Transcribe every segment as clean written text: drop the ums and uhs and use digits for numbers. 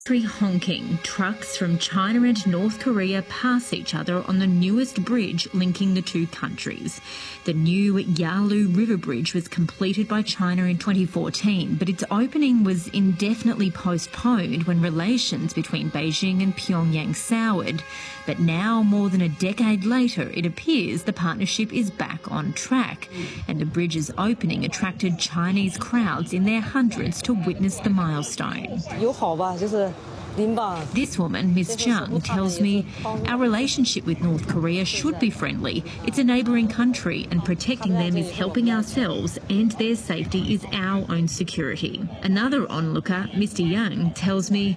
Honking, trucks from China and North Korea pass each other on the newest bridge linking the two countries. The new Yalu River Bridge was completed by China in 2014, but its opening was indefinitely postponed when relations between Beijing and Pyongyang soured. But now, more than a decade later, it appears the partnership is back on track, and the bridge's opening attracted Chinese crowds in their hundreds to witness the milestone. This woman, Ms. Zhang, tells me our relationship with North Korea should be friendly. It's a neighbouring country, and protecting them is helping ourselves, and their safety is our own security. Another onlooker, Mr. Yang, tells me,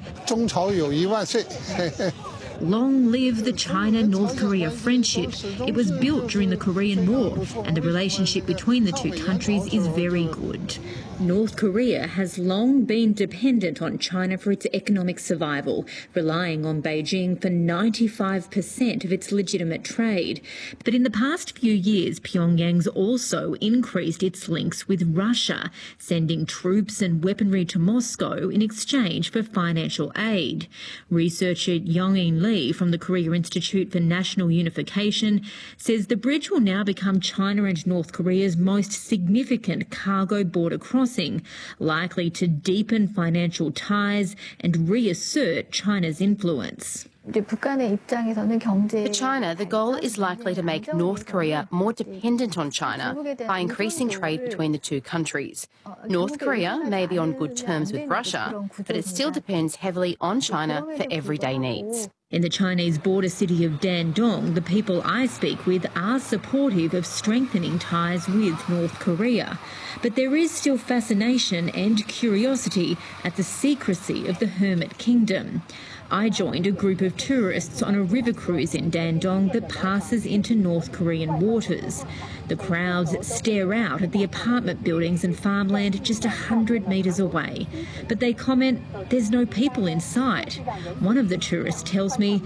long live the China-North Korea friendship. It was built during the Korean War, and the relationship between the two countries is very good. North Korea has long been dependent on China for its economic survival, relying on Beijing for 95% of its legitimate trade. But in the past few years, Pyongyang's also increased its links with Russia, sending troops and weaponry to Moscow in exchange for financial aid. Researcher Yong-in Lee from the Korea Institute for National Unification says the bridge will now become China and North Korea's most significant cargo border crossing, likely to deepen financial ties and reassert China's influence. For China, the goal is likely to make North Korea more dependent on China by increasing trade between the two countries. North Korea may be on good terms with Russia, but it still depends heavily on China for everyday needs. In the Chinese border city of Dandong, the people I speak with are supportive of strengthening ties with North Korea. But there is still fascination and curiosity at the secrecy of the Hermit Kingdom. I joined a group of tourists on a river cruise in Dandong that passes into North Korean waters. The crowds stare out at the apartment buildings and farmland just 100 metres away. But they comment there's no people in sight. One of the tourists tells me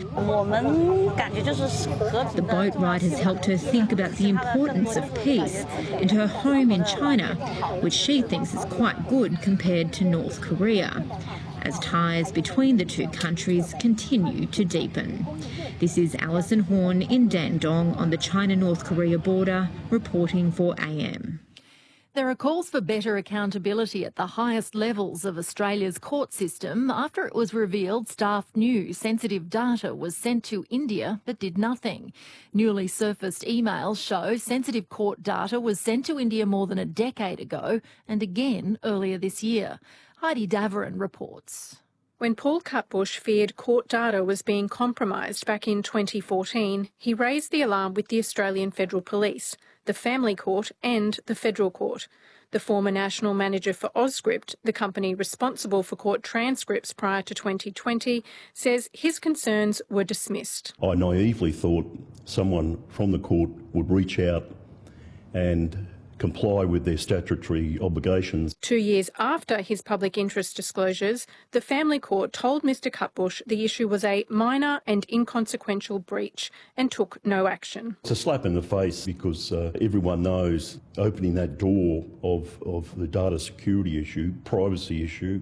the boat ride has helped her think about the importance of peace and her home in China, which she thinks is quite good compared to North Korea, as ties between the two countries continue to deepen. This is Alison Horn in Dandong on the China-North Korea border, reporting for AM. There are calls for better accountability at the highest levels of Australia's court system after it was revealed staff knew sensitive data was sent to India but did nothing. Newly surfaced emails show sensitive court data was sent to India more than a decade ago and again earlier this year. Heidi Daverin reports. When Paul Cutbush feared court data was being compromised back in 2014, he raised the alarm with the Australian Federal Police, the Family Court and the Federal Court. The former national manager for Auscript, the company responsible for court transcripts prior to 2020, says his concerns were dismissed. I naively thought someone from the court would reach out and comply with their statutory obligations. 2 years after his public interest disclosures, the Family Court told Mr Cutbush the issue was a minor and inconsequential breach and took no action. It's a slap in the face because everyone knows opening that door of the data security issue, privacy issue,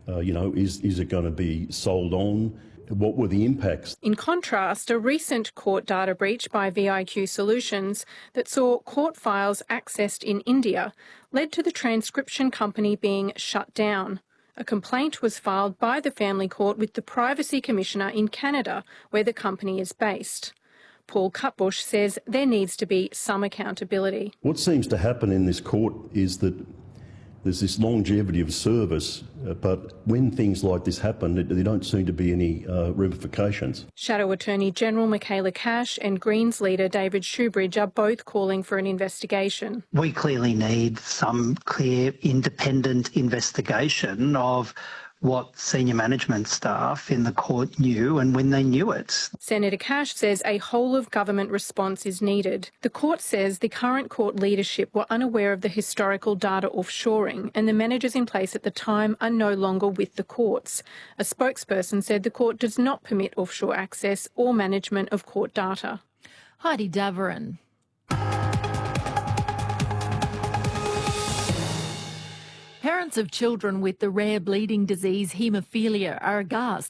is it going to be sold on? What were the impacts? In contrast, a recent court data breach by VIQ Solutions that saw court files accessed in India led to the transcription company being shut down. A complaint was filed by the Family Court with the Privacy Commissioner in Canada, where the company is based. Paul Cutbush says there needs to be some accountability. What seems to happen in this court is that there's this longevity of service, but when things like this happen, there don't seem to be any ramifications. Shadow Attorney General Michaela Cash and Greens leader David Shoebridge are both calling for an investigation. We clearly need some clear independent investigation of what senior management staff in the court knew and when they knew it. Senator Cash says a whole-of-government response is needed. The court says the current court leadership were unaware of the historical data offshoring and the managers in place at the time are no longer with the courts. A spokesperson said the court does not permit offshore access or management of court data. Heidi Daverin. Parents Parents of children with the rare bleeding disease haemophilia are aghast